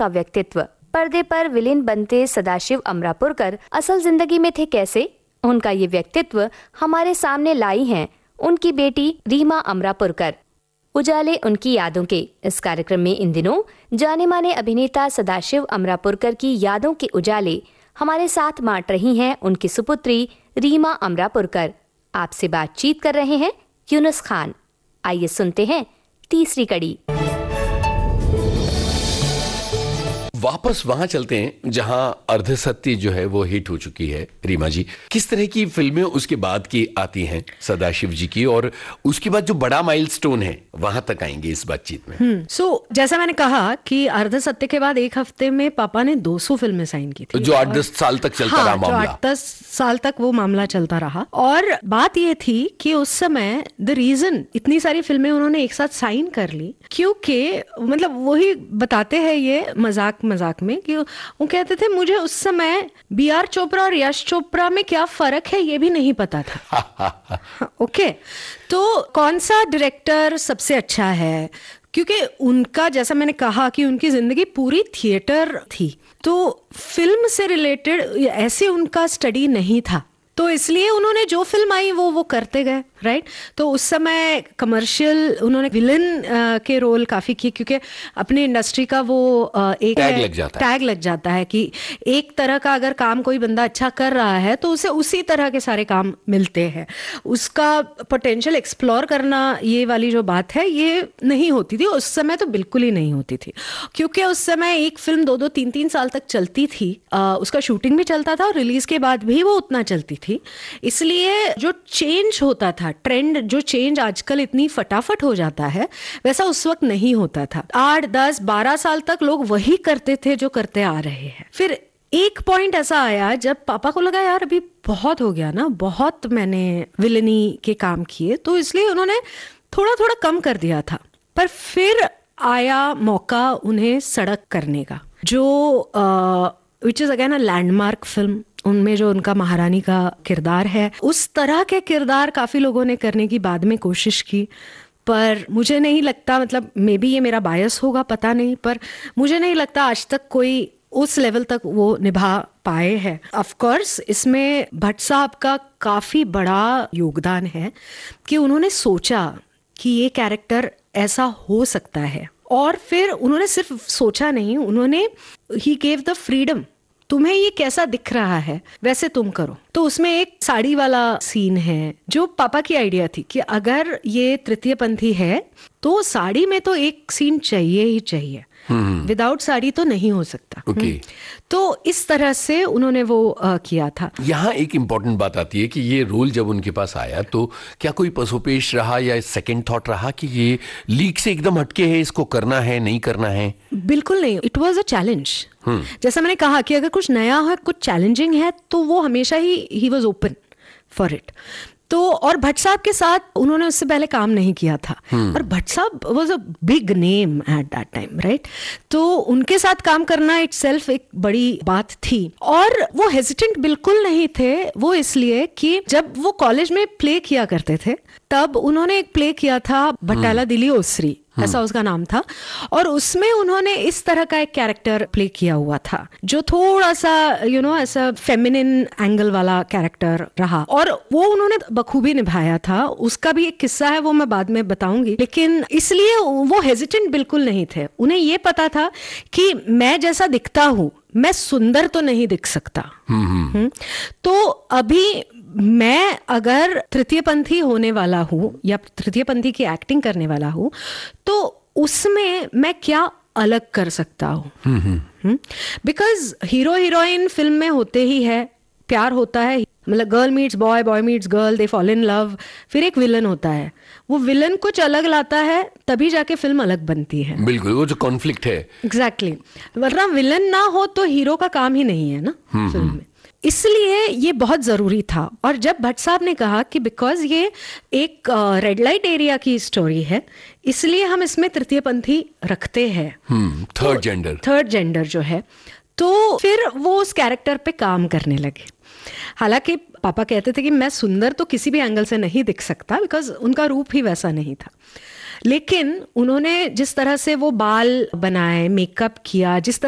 का व्यक्तित्व। पर्दे पर विलेन बनते सदाशिव अमरापुरकर असल जिंदगी में थे कैसे, उनका ये व्यक्तित्व हमारे सामने लाई हैं उनकी बेटी रीमा अमरापुरकर। उजाले उनकी यादों के इस कार्यक्रम में इन दिनों जाने माने अभिनेता सदाशिव अमरापुरकर की यादों के उजाले हमारे साथ बांट रही हैं उनकी सुपुत्री रीमा अमरापुरकर। आपसे बातचीत कर रहे हैं यूनुस खान। आइए सुनते हैं तीसरी कड़ी। वापस वहां चलते हैं जहां अर्धसत्य जो है वो हिट हो चुकी है। रीमा जी, किस तरह की फिल्में उसके बाद की आती हैं सदाशिव जी की, और उसके बाद जो बड़ा माइलस्टोन है वहां तक आएंगे इस बातचीत में। जैसा मैंने कहा कि अर्धसत्य के बाद एक हफ्ते में पापा ने 200 फिल्में साइन की थी, जो 8-10 साल तक चलता रहा मामला। 8-10 साल तक वो मामला चलता रहा। और बात ये थी कि उस समय द रीजन इतनी सारी फिल्में उन्होंने एक साथ साइन कर ली, क्योंकि मतलब वही बताते हैं ये मजाक में कि वो कहते थे मुझे उस समय B.R. चोपड़ा और यश चोपड़ा में क्या फर्क है ये भी नहीं पता था। ओके, तो कौन सा डायरेक्टर सबसे अच्छा है, क्योंकि उनका, जैसा मैंने कहा कि उनकी जिंदगी पूरी थिएटर थी, तो फिल्म से रिलेटेड ऐसे उनका स्टडी नहीं था, तो इसलिए उन्होंने जो फिल्म आई वो करते गए, राइट। तो उस समय कमर्शियल उन्होंने विलन के रोल काफी किए, क्योंकि अपनी इंडस्ट्री का वो एक टैग लग जाता है कि एक तरह का अगर काम कोई बंदा अच्छा कर रहा है तो उसे उसी तरह के सारे काम मिलते हैं। उसका पोटेंशियल एक्सप्लोर करना, ये वाली जो बात है, ये नहीं होती थी उस समय, तो बिल्कुल ही नहीं होती थी, क्योंकि उस समय एक फिल्म 2-2, 3-3 साल तक चलती थी। उसका शूटिंग भी चलता था और रिलीज के बाद भी वो उतना चलती थी। इसलिए जो चेंज होता था, ट्रेंड जो चेंज आजकल इतनी फटाफट हो जाता है, वैसा उस वक्त नहीं होता था। 8, 10, 12 साल तक लोग वही करते थे जो करते आ रहे हैं। फिर एक पॉइंट ऐसा आया जब पापा को लगा यार अभी बहुत हो गया ना, बहुत मैंने विलनी के काम किए, तो इसलिए उन्होंने थोड़ा थोड़ा कम कर दिया था। पर फिर आया मौका उन्हें सड़क करने का, जो which is again a landmark film. उनमें जो उनका महारानी का किरदार है, उस तरह के किरदार काफी लोगों ने करने की बाद में कोशिश की, पर मुझे नहीं लगता, मतलब मे बी ये मेरा बायस होगा, पता नहीं, पर मुझे नहीं लगता आज तक कोई उस लेवल तक वो निभा पाए हैं। ऑफ कोर्स इसमें भट्ट साहब का काफी बड़ा योगदान है कि उन्होंने सोचा कि ये कैरेक्टर ऐसा हो सकता है, और फिर उन्होंने सिर्फ सोचा नहीं, उन्होंने ही गेव द फ्रीडम, तुम्हें ये कैसा दिख रहा है वैसे तुम करो। तो उसमें एक साड़ी वाला सीन है जो पापा की आइडिया थी कि अगर ये तृतीय पंथी है तो साड़ी में तो एक सीन चाहिए ही चाहिए, विदाउट साड़ी तो नहीं हो सकता। तो इस तरह से उन्होंने वो किया था। यहाँ एक इम्पोर्टेंट बात आती है कि ये रोल जब उनके पास आया तो क्या कोई पसोपेश रहा या सेकंड थॉट रहा कि ये लीक से एकदम हटके है, इसको करना है नहीं करना है? बिल्कुल नहीं, इट वाज अ चैलेंज। जैसा मैंने कहा कि अगर कुछ नया है, कुछ चैलेंजिंग है, तो वो हमेशा he was open for it. तो और भट्ट साहब के साथ उन्होंने उससे पहले काम नहीं किया था, और भट्ट साहब was a big name at that time, right. तो उनके साथ काम करना इटसेल्फ एक बड़ी बात थी, और वो हेजिटेंट बिल्कुल नहीं थे। वो इसलिए कि जब वो कॉलेज में प्ले किया करते थे, तब उन्होंने एक प्ले किया था बटाला दिली ओसरी, ऐसा उसका नाम था, और उसमें उन्होंने इस तरह का एक कैरेक्टर प्ले किया हुआ था जो थोड़ा सा ऐसा फेमिनिन एंगल वाला कैरेक्टर रहा, और वो उन्होंने बखूबी निभाया था। उसका भी एक किस्सा है, वो मैं बाद में बताऊंगी, लेकिन इसलिए वो हेजिटेंट बिल्कुल नहीं थे। उन्हें ये पता था कि मैं जैसा दिखता हूं, मैं सुंदर तो नहीं दिख सकता। तो अभी मैं अगर तृतीय पंथी होने वाला हूं या तृतीय पंथी की एक्टिंग करने वाला हूं, तो उसमें मैं क्या अलग कर सकता हूं? बिकॉज हीरो हीरोइन फिल्म में होते ही है, प्यार होता है, मतलब girl meets boy, boy meets girl, they fall in love, फिर एक विलन होता है, वो विलन कुछ अलग लाता है, तभी जाके फिल्म अलग बनती है। बिल्कुल, वो जो कॉन्फ्लिक्ट है। एग्जैक्टली, वरना विलन ना हो तो हीरो का काम ही नहीं है ना फिल्म में। इसलिए ये बहुत जरूरी था। और जब भट्ट साहब ने कहा कि बिकॉज ये एक रेड लाइट एरिया की स्टोरी है, इसलिए हम इसमें तृतीय पंथी रखते हैं, थर्ड जेंडर जो है, तो फिर वो उस कैरेक्टर पे काम करने लगे। हालांकि पापा कहते थे कि मैं सुंदर तो किसी भी एंगल से नहीं दिख सकता, बिकॉज उनका रूप ही वैसा नहीं था, लेकिन उन्होंने जिस तरह से वो बाल बनाए, मेकअप किया, जिस तरह